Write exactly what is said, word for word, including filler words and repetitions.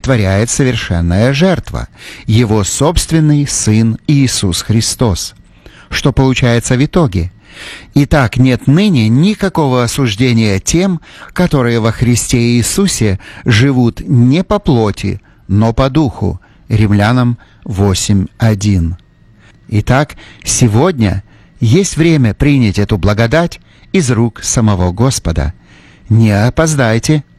олицетворяет совершенная жертва, Его собственный Сын Иисус Христос. Что получается в итоге? Итак, нет ныне никакого осуждения тем, которые во Христе Иисусе живут не по плоти, но по духу. Римлянам восемь один. Итак, сегодня есть время принять эту благодать из рук самого Господа. Не опоздайте.